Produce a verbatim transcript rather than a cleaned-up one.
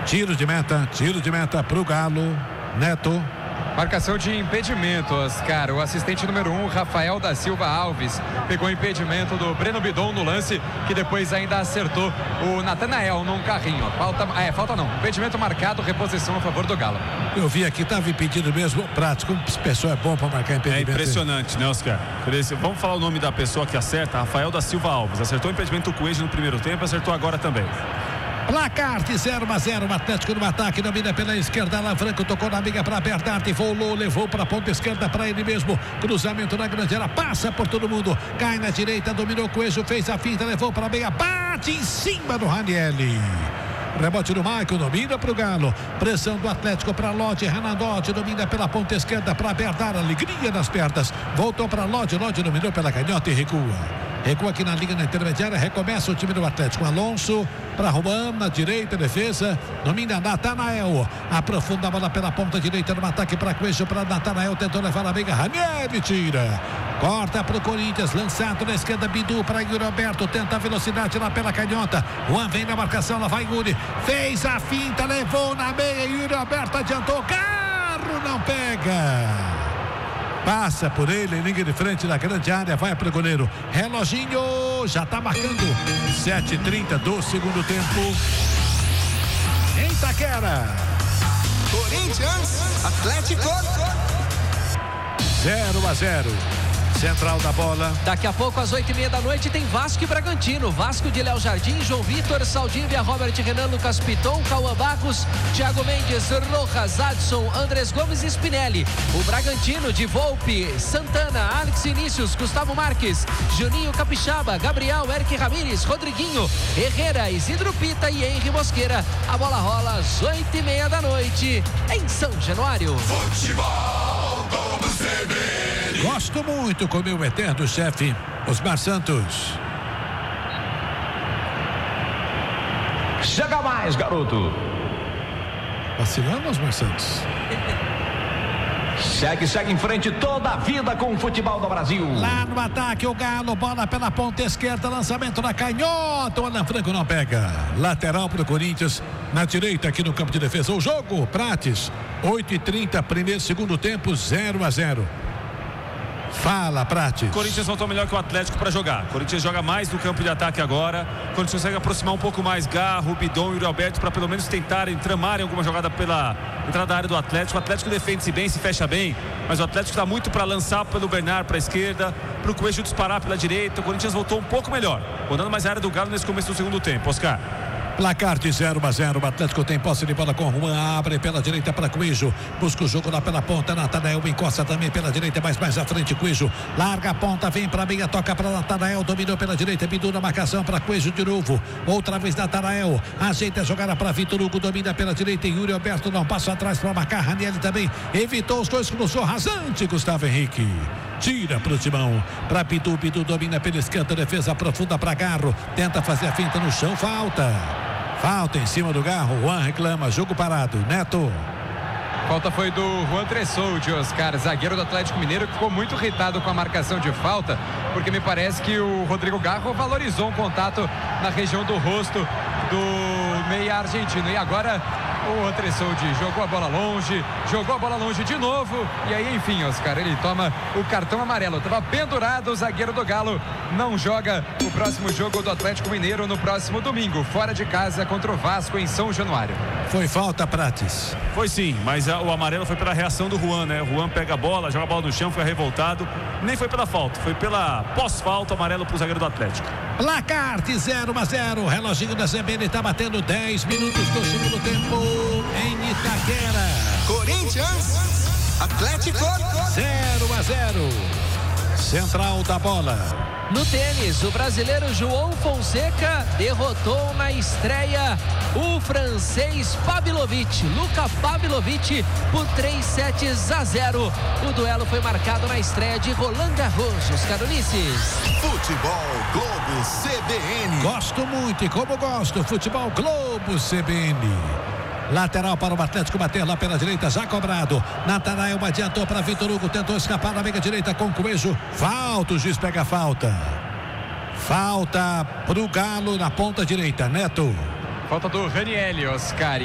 Tiro de meta, tiro de meta pro Galo. Neto. Marcação de impedimento, Oscar. O assistente número um, Rafael da Silva Alves, pegou o impedimento do Breno Bidon no lance, que depois ainda acertou o Natanael num carrinho. Falta, é, falta não. Impedimento marcado, reposição a favor do Galo. Eu vi aqui, estava impedido mesmo. Prático, como esse pessoal é bom para marcar impedimento. É impressionante, né, Oscar? Vamos falar o nome da pessoa que acerta, Rafael da Silva Alves. Acertou o impedimento do Coelho no primeiro tempo, acertou agora também. Placar de zero a zero, o Atlético no ataque, domina pela esquerda, Alan Franco tocou na amiga para Bernardi, volou, levou para a ponta esquerda para ele mesmo, cruzamento na grande área, passa por todo mundo, cai na direita, dominou o Coelho, fez a finta, levou para a meia, bate em cima do Ranieri. Rebote do Maicon, domina para o Galo. Pressão do Atlético para Lodi. Renandotti domina pela ponta esquerda para Bernard. Alegria nas pernas. Voltou para Lodi. Lodi dominou pela canhota e recua. Recua aqui na linha na intermediária. Recomeça o time do Atlético. Alonso para Juan na direita. Defesa. Domina Natanael. Aprofunda a bola pela ponta direita no ataque para Coelho. Para Natanael. Tentou levar a briga. Ranieri tira. Corta para o Corinthians. Lançado na esquerda. Bidu para Yuri Alberto. Tenta a velocidade lá pela canhota. Juan vem na marcação. Lá vai Yuri. Fez a finta. Levou na meia. Yuri Alberto adiantou. Carro não pega. Passa por ele em linha de frente da grande área. Vai para o goleiro. Reloginho. Já está marcando. sete e trinta do segundo tempo. Em Itaquera. Corinthians. Atlético. zero a zero. Central da bola. Daqui a pouco, às oito e meia da noite, tem Vasco e Bragantino. Vasco de Léo Jardim, João Vitor, Saldívia, Robert Renan, Lucas Piton, Cauã Barros, Thiago Mendes, Rojas, Adson, Andrés Gomes e Spinelli. O Bragantino de Volpe, Santana, Alex Vinícius, Gustavo Marques, Juninho Capixaba, Gabriel, Eric Ramírez, Rodriguinho, Herrera, Isidro Pita e Henry Mosqueira. A bola rola às oito e meia da noite em São Januário. Futebol do C B N. Gosto muito com meu eterno chefe, Osmar Santos. Chega mais, garoto. Vacilando, Osmar Santos. Segue, segue em frente toda a vida com o futebol do Brasil. Lá no ataque, o Galo, bola pela ponta esquerda, lançamento na canhota. O Alan Franco não pega. Lateral para o Corinthians, na direita aqui no campo de defesa. O jogo, Prates, oito e trinta, primeiro, segundo tempo, zero a zero. Fala, Prates. O Corinthians voltou melhor que o Atlético para jogar. O Corinthians joga mais no campo de ataque agora. O Corinthians consegue aproximar um pouco mais Garro, Bidon e Yuri Alberto para pelo menos tentarem tramarem alguma jogada pela entrada da área do Atlético. O Atlético defende-se bem, se fecha bem, mas o Atlético está muito para lançar pelo Bernard para a esquerda, para o Coelho disparar pela direita. O Corinthians voltou um pouco melhor, rodando mais a área do Galo nesse começo do segundo tempo. Oscar. Placar de zero a zero. O Atlético tem posse de bola com Juan. Abre pela direita para Coelho. Busca o jogo lá pela ponta. Natanael encosta também pela direita, mas mais à frente. Coelho larga a ponta, vem para a meia, toca para Natanael. Dominou pela direita. Bidu na marcação para Coelho de novo. Outra vez Natanael. Ajeita a jogada para Vitor Hugo. Domina pela direita. E Yuri Alberto não passa atrás para marcar. Ranieri também evitou os dois. Cruzou rasante. Gustavo Henrique. Tira para o timão. Para Bidu. Bidu domina pela esquerda. Defesa profunda para Garro. Tenta fazer a finta no chão. Falta. Falta em cima do Garro. Juan reclama. Jogo parado. Neto. Falta foi do Juan Tressoldi, Oscar, zagueiro do Atlético Mineiro, que ficou muito irritado com a marcação de falta, porque me parece que o Rodrigo Garro valorizou um contato na região do rosto do meia argentino. E agora o Juan Tressoldi jogou a bola longe, jogou a bola longe de novo. E aí, enfim, Oscar, ele toma o cartão amarelo. Estava pendurado o zagueiro do Galo. Não joga o próximo jogo do Atlético Mineiro no próximo domingo, fora de casa contra o Vasco em São Januário. Foi falta, Prates. Foi sim, mas a, o amarelo foi pela reação do Juan, né? O Juan pega a bola, joga a bola no chão, foi revoltado. Nem foi pela falta, foi pela pós-falta, amarelo pro zagueiro do Atlético. Placar de zero a zero. Reloginho da C B N está batendo dez minutos do segundo tempo em Itaquera. Corinthians, Atlético. zero a zero. Central da bola. No tênis, o brasileiro João Fonseca derrotou na estreia o francês Pavlovich, Luka Pavlovich, por três sets a zero. O duelo foi marcado na estreia de Roland Garros, os carolices. Futebol Globo C B N. Gosto muito e como gosto, Futebol Globo C B N. Lateral para o Atlético bater lá pela direita, já cobrado. Natanael adiantou para Vitor Hugo, tentou escapar na meia direita com Coelho. Falta, o juiz pega a falta. Falta para o Galo na ponta direita, Neto. Falta do Ranieri, Oscar.